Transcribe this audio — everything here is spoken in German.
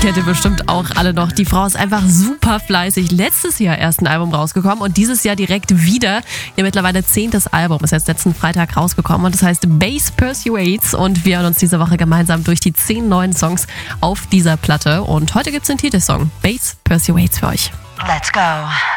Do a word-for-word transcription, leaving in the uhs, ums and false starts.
Kennt ihr bestimmt auch alle noch. Die Frau ist einfach super fleißig. Letztes Jahr erst ein Album rausgekommen und dieses Jahr direkt wieder. Ihr mittlerweile zehntes Album ist jetzt letzten Freitag rausgekommen und das heißt Bass Persuades und wir hören uns diese Woche gemeinsam durch die zehn neuen Songs auf dieser Platte und heute gibt's den Titelsong Bass Persuades für euch. Let's go.